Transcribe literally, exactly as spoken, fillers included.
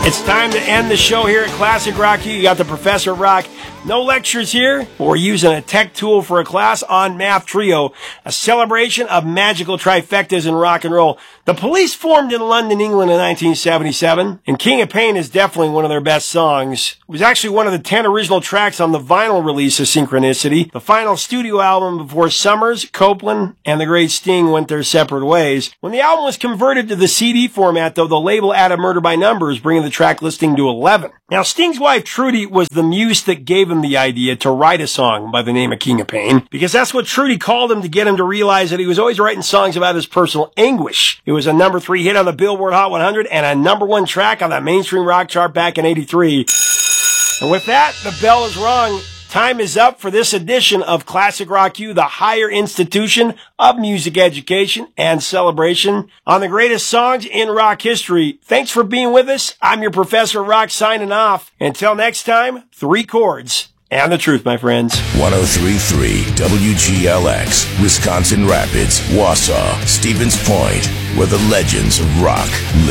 It's time to end the show here at Classic Rock U. You got the Professor of Rock. No lectures here. We're using a tech tool for a class on Math Trio, a celebration of magical trifectas in rock and roll. The Police formed in London, England in nineteen seventy-seven, and King of Pain is definitely one of their best songs. It was actually one of the ten original tracks on the vinyl release of Synchronicity, the final studio album before Summers, Copeland, and the great Sting went their separate ways. When the album was converted to the C D format, though, the label added Murder by Numbers, bringing the track listing to eleven. Now, Sting's wife, Trudy, was the muse that gave him the idea to write a song by the name of King of Pain, because that's what Trudy called him to get him to realize that he was always writing songs about his personal anguish. It was a number three hit on the Billboard Hot one hundred and a number one track on the mainstream rock chart back in eighty-three. And with that, the bell is rung. Time is up for this edition of Classic Rock U, the higher institution of music education and celebration on the greatest songs in rock history. Thanks for being with us. I'm your Professor of Rock signing off. Until next time, three chords and the truth, my friends. one oh three point three W G L X, Wisconsin Rapids, Wausau, Stevens Point, where the legends of rock live.